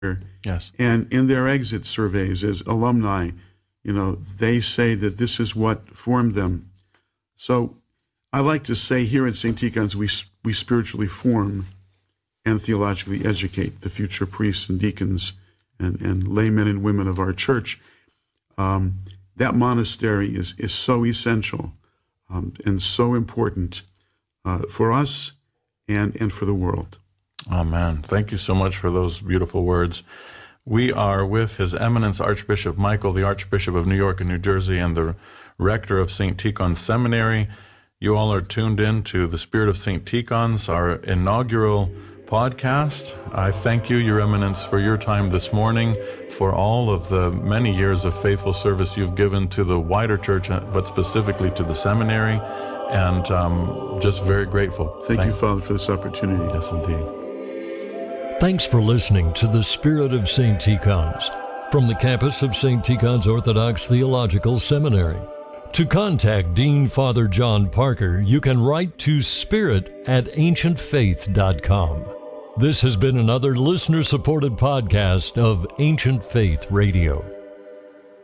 Yes. And in their exit surveys as alumni, they say that this is what formed them. So I like to say here at St. Tikhon's, we spiritually form and theologically educate the future priests and deacons and laymen and women of our church. That monastery is so essential and so important for us and for the world. Amen. Thank you so much for those beautiful words. We are with His Eminence Archbishop Michael, the Archbishop of New York and New Jersey, and the Rector of St. Tikhon Seminary. You all are tuned in to The Spirit of St. Tikhon's, our inaugural podcast. I thank you, Your Eminence, for your time this morning, for all of the many years of faithful service you've given to the wider church, but specifically to the seminary, and just very grateful. Thank you, Father, for this opportunity. Yes, indeed. Thanks for listening to The Spirit of St. Tikhon's from the campus of St. Tikhon's Orthodox Theological Seminary. To contact Dean Father John Parker, you can write to spirit@ancientfaith.com. This has been another listener-supported podcast of Ancient Faith Radio.